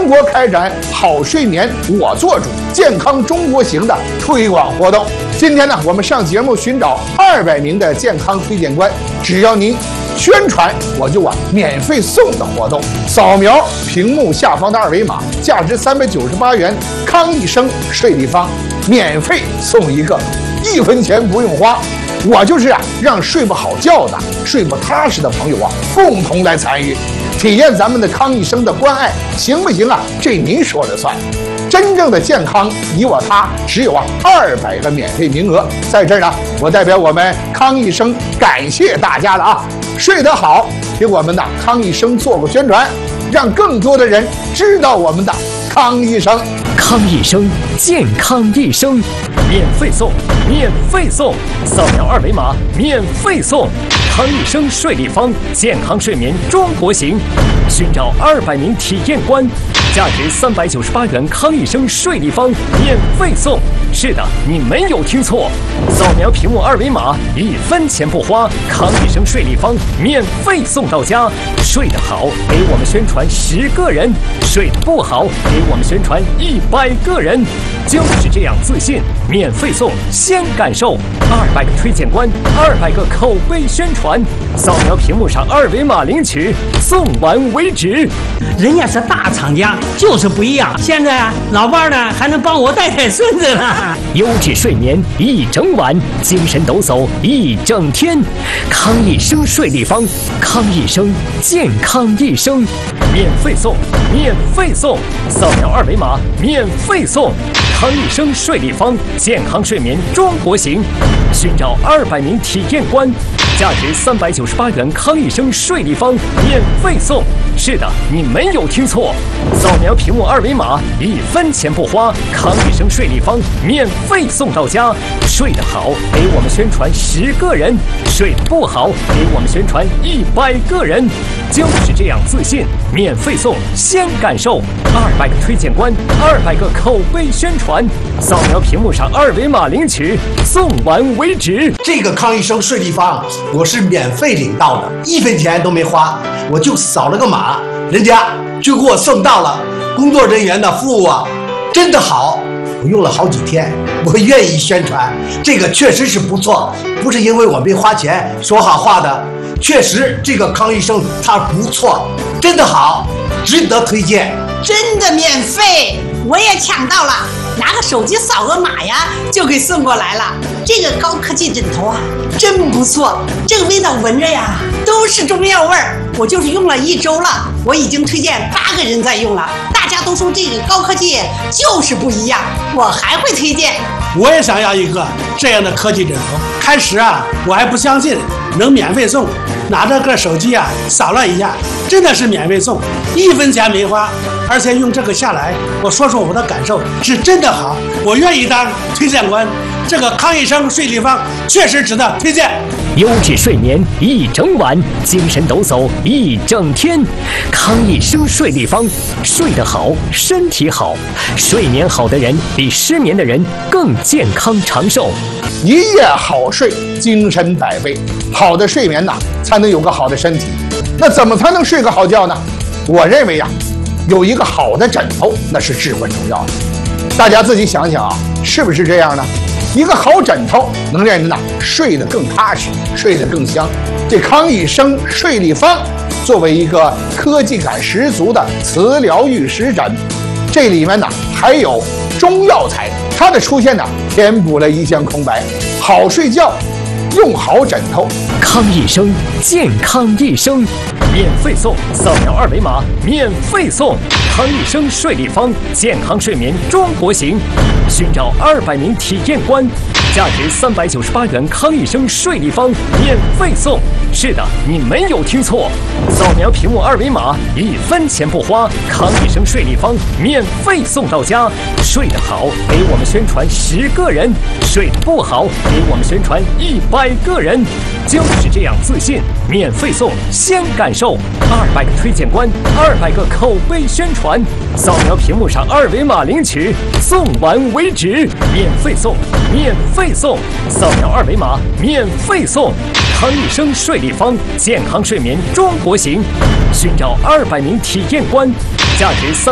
全国开展好睡眠我做主、健康中国行的推广活动。今天呢，我们上节目寻找200名的健康推荐官，只要您宣传，我就免费送的活动。扫描屏幕下方的2维码，价值398元康益生睡立方，免费送一个，1分钱不用花。我就是让睡不好觉的、睡不踏实的朋友共同来参与，体验咱们的康益生的关爱，行不行这您说了算。真正的健康你我他，只有200个免费名额。在这儿呢，我代表我们康益生感谢大家了睡得好，给我们的康益生做个宣传，让更多的人知道我们的康益生。 康益生，健康益生，免费送，免费送，扫描2维码，免费送。康益生睡立方，健康睡眠中国行，寻找200名体验官，价值398元康益生睡立方，免费送。是的，你没有听错，扫描屏幕2维码，1分钱不花，康益生睡立方免费送到家。睡得好，给我们宣传10个人；睡得不好，给我们宣传100个人。就是这样自信，免费送，先感受。200个推荐官，200个口碑宣传，扫描屏幕上2维码领取，送完为止。 人家是大厂家，就是不一样。现在老伴呢还能帮我带孙子呢。 优质睡眠一整晚，精神抖擞一整天。康益生睡立方，康益生，健康益生，免费送，免费送，扫描2维码，免费送。康益生睡立方，健康睡眠中国行，寻找200名体验官，价值398元康益生睡立方，免费送。是的，你没有听错，扫描屏幕2维码，1分钱不花，康益生睡立方免费送到家。睡得好，给我们宣传10个人；睡得不好，给我们宣传100个人。就是这样自信，免费送，先感受。200个推荐官，200个口碑宣传，扫描屏幕上2维码领取，送完为止。 这个康益生睡立方我是免费领到的，1分钱都没花，我就扫了个码，人家就给我送到了。工作人员的服务真的好，我用了好几天，我愿意宣传，这个确实是不错，不是因为我没花钱说好话的，确实这个康益生它不错，真的好，值得推荐。 真的免费，我也抢到了，拿个手机扫个码呀，就给送过来了。这个高科技枕头真不错，这个味道闻着呀都是中药味儿。我就是用了1周了，我已经推荐8个人在用了，大家都说这个高科技就是不一样，我还会推荐。 我也想要一个这样的科技枕头。开始我还不相信能免费送，拿着个手机扫了一下，真的是免费送，1分钱没花，而且用这个下来，我说说我的感受，是真的好，我愿意当推荐官。这个康益生睡立方确实值得推荐。 优质睡眠一整晚，精神抖擞一整天。康益生睡立方，睡得好，身体好。睡眠好的人比失眠的人更健康长寿。 一夜好睡，精神百倍。好的睡眠才能有个好的身体。那怎么才能睡个好觉呢？我认为有一个好的枕头那是至关重要的。大家自己想想是不是这样呢？一个好枕头能让人睡得更踏实，睡得更香。这康益生睡立方作为一个科技感十足的磁疗玉石枕，这里面还有中药材，它的出现填补了一项空白。好睡觉，用好枕头。 康益生，健康益生，免费送，扫描2维码，免费送。康益生睡立方，健康睡眠中国行，寻找200名体验官，价值398元康益生睡立方，免费送。是的，你没有听错，扫描屏幕2维码，1分钱不花，康益生睡立方免费送到家。睡得好，给我们宣传10个人；睡得不好，给我们宣传100个人。就是这样自信，免费送，先感受。200个推荐官，200个口碑宣传，扫描屏幕上2维码领取，送完为止。免费送，免费送，扫描2维码，免费送。康益生睡立方，健康睡眠中国行，寻找200名体验官，价值